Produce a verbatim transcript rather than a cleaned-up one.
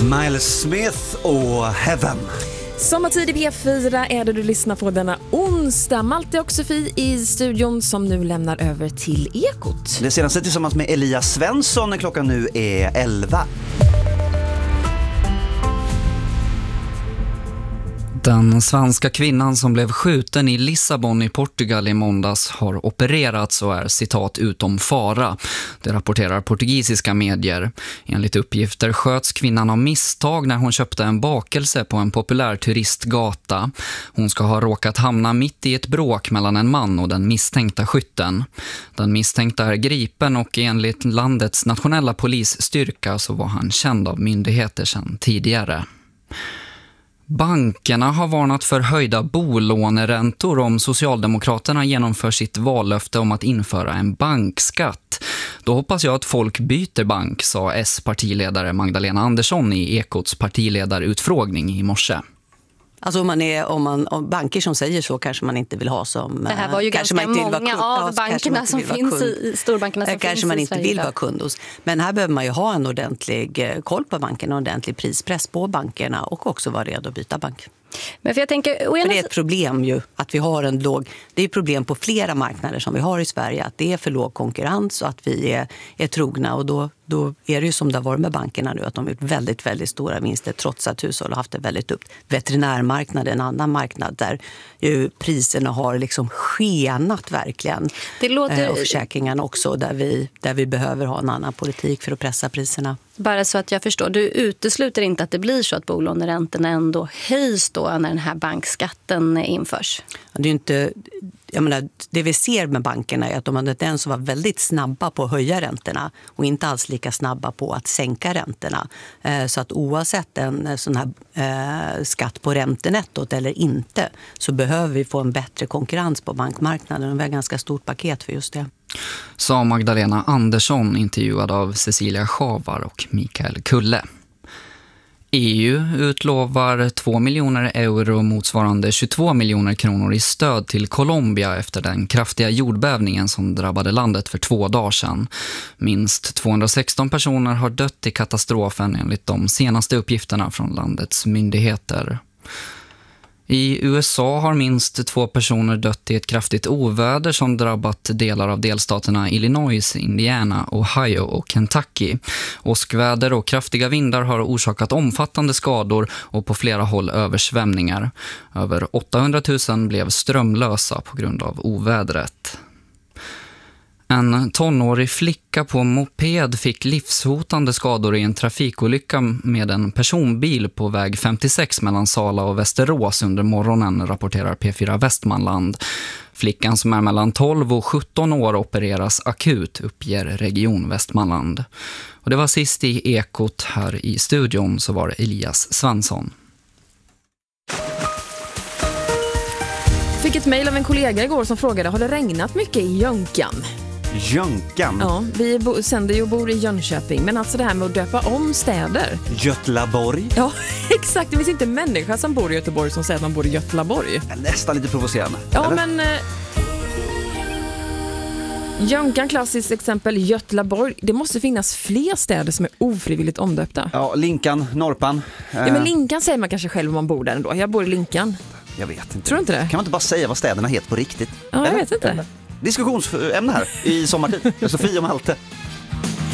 Miles Smith och Heaven. Sommartid i P fyra är det du lyssnar på denna onsdag. Malte och Sofie i studion som nu lämnar över till Ekot. Det senaste tillsammans med Elias Svensson när klockan nu är elva. Den svenska kvinnan som blev skjuten i Lissabon i Portugal i måndags har opererats och är citat utom fara. Det rapporterar portugisiska medier. Enligt uppgifter sköts kvinnan av misstag när hon köpte en bakelse på en populär turistgata. Hon ska ha råkat hamna mitt i ett bråk mellan en man och den misstänkta skytten. Den misstänkta är gripen och enligt landets nationella polisstyrka så var han känd av myndigheter sedan tidigare. Bankerna har varnat för höjda bolåneräntor om Socialdemokraterna genomför sitt vallöfte om att införa en bankskatt. Då hoppas jag att folk byter bank, sa S-partiledare Magdalena Andersson i Ekots partiledarutfrågning i morse. Alltså om man är om man om banker som säger så kanske man inte vill ha som. Det här var ju ganska många kund, av ja, bankerna som finns i storbankerna som kanske finns man i inte Sverige vill idag. vara kund hos. Men här behöver man ju ha en ordentlig koll på bankerna och en ordentlig prispress på bankerna och också vara redo att byta bank. Men för jag tänker, för det är ett problem ju att vi har en låg, det är ett problem på flera marknader som vi har i Sverige, att det är för låg konkurrens och att vi är, är trogna, och då, då är det ju som det har varit med bankerna nu, att de har gjort väldigt, väldigt stora vinster trots att hushåll har haft det väldigt upp. Veterinärmarknaden, en annan marknad där ju priserna har liksom skenat verkligen. Det låter... Och försäkringarna också, där vi, där vi behöver ha en annan politik för att pressa priserna. Bara så att jag förstår, du utesluter inte att det blir så att bolåneräntorna ändå höjs då när den här bankskatten införs? Det är inte, jag menar, det vi ser med bankerna är att de hade den som var väldigt snabba på att höja räntorna och inte alls lika snabba på att sänka räntorna. Så att oavsett en sån här eh, skatt på räntenettot eller inte, så behöver vi få en bättre konkurrens på bankmarknaden. Vi har ett ganska stort paket för just det. Sa Magdalena Andersson, intervjuad av Cecilia Schavar och Mikael Kulle. E U utlovar två miljoner euro motsvarande tjugotvå miljoner kronor i stöd till Colombia efter den kraftiga jordbävningen som drabbade landet för två dagar sedan. Minst tvåhundrasexton personer har dött i katastrofen enligt de senaste uppgifterna från landets myndigheter. I U S A har minst två personer dött i ett kraftigt oväder som drabbat delar av delstaterna Illinois, Indiana, Ohio och Kentucky. Åskväder och kraftiga vindar har orsakat omfattande skador och på flera håll översvämningar. Över åttahundratusen blev strömlösa på grund av ovädret. En tonårig flicka på moped fick livshotande skador i en trafikolycka med en personbil på väg femtiosex mellan Sala och Västerås under morgonen, rapporterar P fyra Västmanland. Flickan som är mellan tolv och sjutton år opereras akut, uppger Region Västmanland. Och det var sist i Ekot. Här i studion så var Elias Svensson. Fick ett mejl av en kollega igår som frågade, har det regnat mycket i Jönkan? Jönkan? Ja, vi bo- sänder ju och bor i Jönköping. Men alltså det här med att döpa om städer. Götlaborg? Ja, exakt. Det finns inte en människa som bor i Göteborg som säger att man bor i Götlaborg. Nästan lite provocerande. Ja, eller? men... Eh, Jönkan, klassiskt exempel, Götlaborg. Det måste finnas fler städer som är ofrivilligt omdöpta. Ja, Linkan, Norpan. Ja, men Linkan säger man kanske själv om man bor där ändå. Jag bor i Linkan. Jag vet inte. Tror du inte det? Kan man inte bara säga vad städerna heter på riktigt? Ja, jag eller? vet inte. Diskussionsämne här i sommartid. Sofie och Malte.